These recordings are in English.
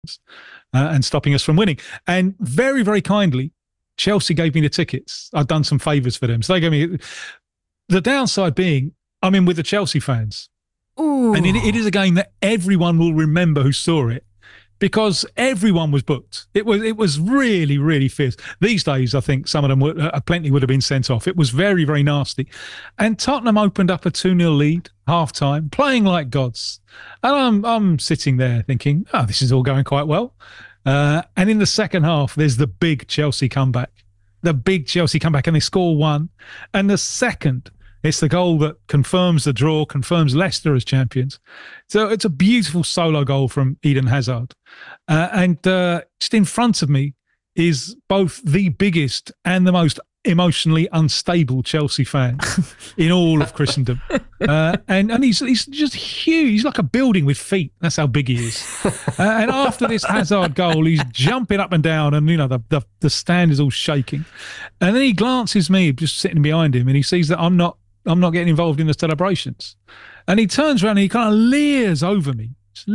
and stopping us from winning. And very, very kindly, Chelsea gave me the tickets. I'd done some favours for them. So they gave me... The downside being, I'm in with the Chelsea fans. Ooh. And it is a game that everyone will remember who saw it, because everyone was booked. It was really, really fierce. These days, I think some of them plenty would have been sent off. It was very, very nasty. And Tottenham opened up a 2-0 lead, half-time, playing like gods. And I'm sitting there thinking, this is all going quite well. And in the second half, there's the big Chelsea comeback. And they score one. And the second, it's the goal that confirms the draw, confirms Leicester as champions. So it's a beautiful solo goal from Eden Hazard. And just in front of me is both the biggest and the most emotionally unstable Chelsea fan in all of Christendom. And he's just huge. He's like a building with feet. That's how big he is. And after this Hazard goal, he's jumping up and down, and the stand is all shaking. And then he glances me, just sitting behind him, and he sees that I'm not getting involved in the celebrations. And he turns around and he kind of leers over me.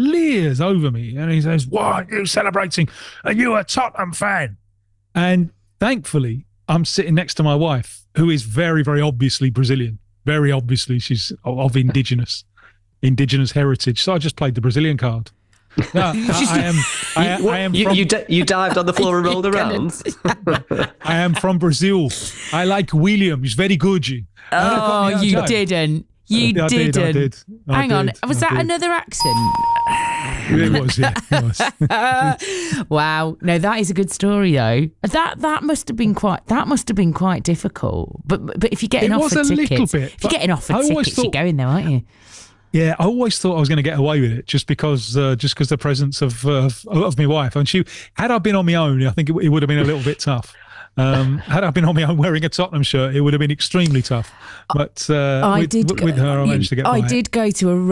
And he says, "Why are you celebrating? Are you a Tottenham fan?" And thankfully, I'm sitting next to my wife, who is very, very obviously Brazilian. Very obviously, she's of indigenous heritage. So I just played the Brazilian card. No, I am. You dived on the floor and rolled around. I am from Brazil. I like William. He's very good. Oh, you didn't. You didn't. I did. Hang on. Was that another accent? It was, yeah. It was. Wow. No, that is a good story, though. That must have been quite difficult. But if you're getting offered tickets, you're going there, aren't you? Yeah, I always thought I was going to get away with it just because the presence of my wife. And had I been on my own, I think it would have been a little bit tough. Had I been on my own wearing a Tottenham shirt, it would have been extremely tough. But with her, I managed to get by. I did go to a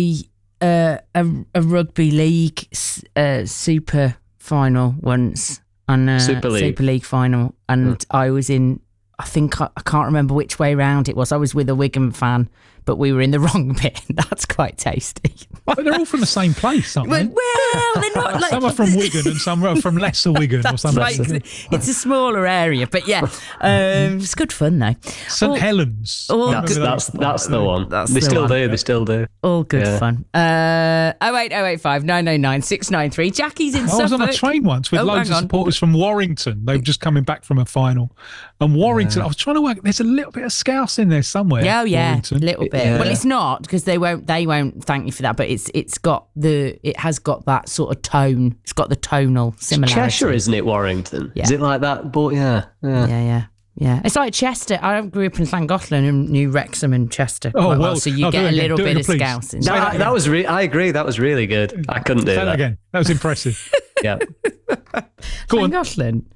rugby league super final once, and Super League final, and I was in. I think I can't remember which way round it was. I was with a Wigan fan, but we were in the wrong bit. That's quite tasty. But they're all from the same place, aren't they? Well, they're not like... Some are from Wigan and some are from Lesser Wigan or something. Right. It's a smaller area, but yeah, it's good fun though. St Helens. That's the one. They still do. All good fun. 08085 999 693. Jackie's in Suffolk. I was on a train once with loads of supporters from Warrington. They were just coming back from a final. And Warrington, I was trying to work. There's a little bit of Scouse in there somewhere. Yeah, Warrington. a little bit. Yeah. Well, it's not, because they won't thank you for that. But it has got that sort of tone. It's got the tonal similarity. Cheshire, isn't it? Warrington. Yeah. Is it like that? But yeah. It's like Chester. I grew up in Llangollen and knew Wrexham and Chester. Oh well, so you get a little bit of Scouse in there. That was. I agree. That was really good. I couldn't do that again. That was impressive. Yeah. Go on. Llangollen.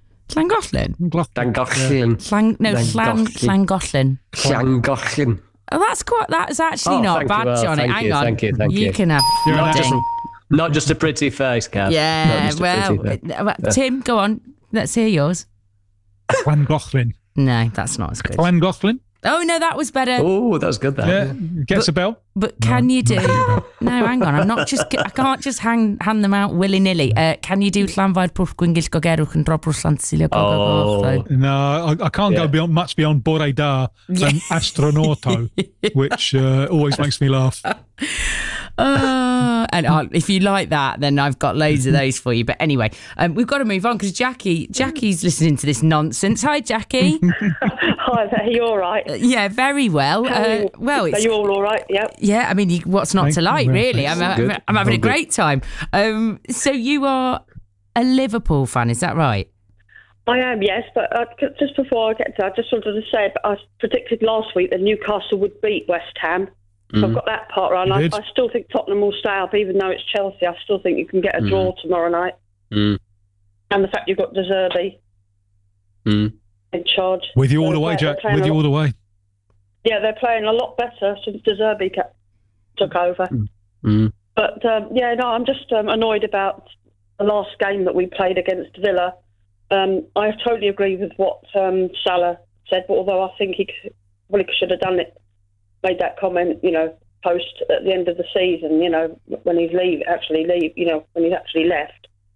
Oh, that's actually not bad, Johnny. Hang on. Thank you. You can have not just a pretty face, Kath. Yeah, well, Tim, go on. Let's hear yours. Llangollen. No, that's not as good. Llangollen. Oh, no, that was better. Oh, that was good, that. Yeah, gets a bell. But can you do... No, hang on. I can't just hand them out willy-nilly. Can you do Llanfair Pwll Gwyngyll Gogerwch and Drop Sant'Silia? No, I can't go much beyond Bore Da and Astronauto, which always makes me laugh. And if you like that, then I've got loads of those for you. But anyway, we've got to move on because Jackie's listening to this nonsense. Hi, Jackie. Hi, are you all right? Yeah, very well. Are you all right? Yep. Yeah, I mean, what's not to like, really? I'm having a great time. So you are a Liverpool fan, is that right? I am, yes. But just before I get to that, I just wanted to say, I predicted last week that Newcastle would beat West Ham. So I've got that part right. I still think Tottenham will stay up, even though it's Chelsea. I still think you can get a draw tomorrow night. And the fact you've got De Zerbi in charge. With you all the way, Jack. With you all the way. Yeah, they're playing a lot better since De Zerbi took over. But, I'm just annoyed about the last game that we played against Villa. I totally agree with what Salah said, but although I think he probably should have done it, made that comment, post at the end of the season, when he's when he's actually left.